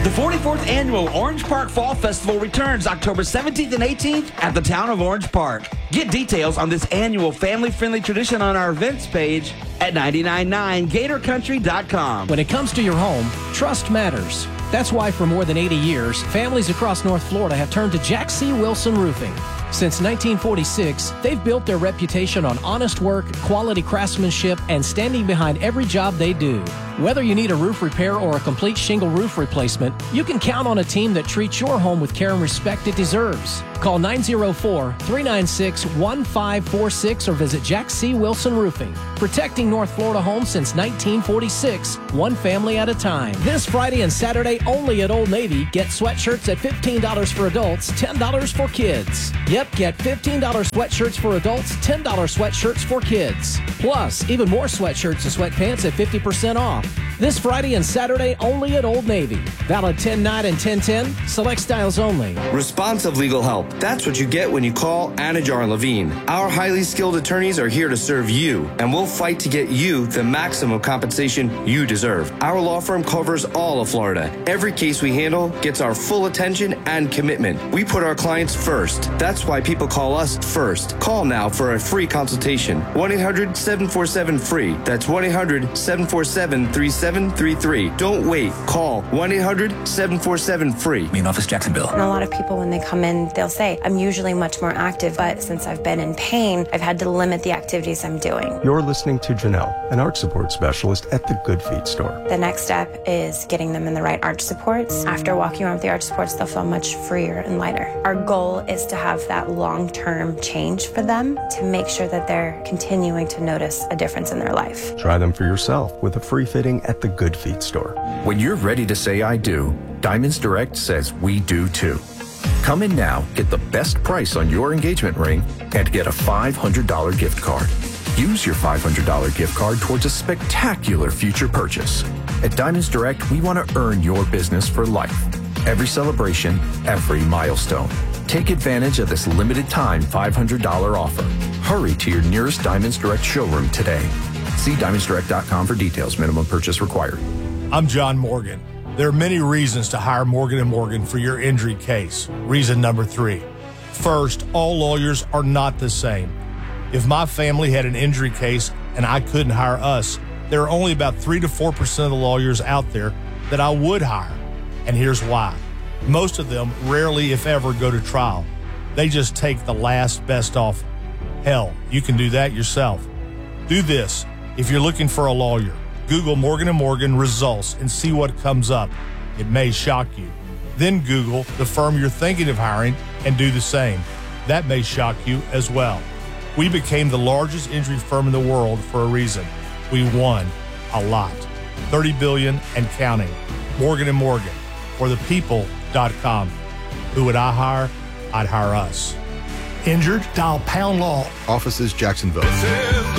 The 44th Annual Orange Park Fall Festival returns October 17th and 18th at the town of Orange Park. Get details on this annual family-friendly tradition on our events page at 999gatorcountry.com. When it comes to your home, trust matters. That's why for more than 80 years, families across North Florida have turned to Jack C. Wilson Roofing. Since 1946, they've built their reputation on honest work, quality craftsmanship, and standing behind every job they do. Whether you need a roof repair or a complete shingle roof replacement, you can count on a team that treats your home with care and respect it deserves. Call 904-396-1546 or visit Jack C. Wilson Roofing. Protecting North Florida homes since 1946, one family at a time. This Friday and Saturday only at Old Navy, get sweatshirts at $15 for adults, $10 for kids. Yep, get $15 sweatshirts for adults, $10 sweatshirts for kids. Plus, even more sweatshirts and sweatpants at 50% off. This Friday and Saturday only at Old Navy. Valid 10-9 and 10-10. Select styles only. Responsive legal help. That's what you get when you call Anajar Levine. Our highly skilled attorneys are here to serve you, and we'll fight to get you the maximum compensation you deserve. Our law firm covers all of Florida. Every case we handle gets our full attention and commitment. We put our clients first. That's why people call us first. Call now for a free consultation. 1-800-747-FREE. That's 1-800-747-3733. Don't wait. Call 1-800-747-FREE. Main office, Jacksonville. And a lot of people, when they come in, they'll say, I'm usually much more active, but since I've been in pain, I've had to limit the activities I'm doing. You're listening to Janelle, an arch support specialist at the Good Feet store. The next step is getting them in the right arch supports. After walking around with the arch supports, they'll feel much freer and lighter. Our goal is to have that long-term change for them to make sure that they're continuing to notice a difference in their life. Try them for yourself with a free fitting at the Good Feet store. When you're ready to say I do, Diamonds Direct says we do too. Come in now, get the best price on your engagement ring, and get a $500 gift card. Use your $500 gift card towards a spectacular future purchase. At Diamonds Direct, we want to earn your business for life. Every celebration, every milestone. Take advantage of this limited time $500 offer. Hurry to your nearest Diamonds Direct showroom today. See diamondsdirect.com for details. Minimum purchase required. I'm John Morgan. There are many reasons to hire Morgan & Morgan for your injury case. Reason number 3. First, all lawyers are not the same. If my family had an injury case and I couldn't hire us, there are only about 3 to 4% of the lawyers out there that I would hire. And here's why. Most of them rarely, if ever, go to trial. They just take the last best offer. Hell, you can do that yourself. Do this. If you're looking for a lawyer, Google Morgan & Morgan results and see what comes up. It may shock you. Then Google the firm you're thinking of hiring and do the same. That may shock you as well. We became the largest injury firm in the world for a reason. We won a lot. $30 billion and counting. Morgan & Morgan. For the people.com. Who would I hire? I'd hire us. Injured? Dial #law. Offices, Jacksonville.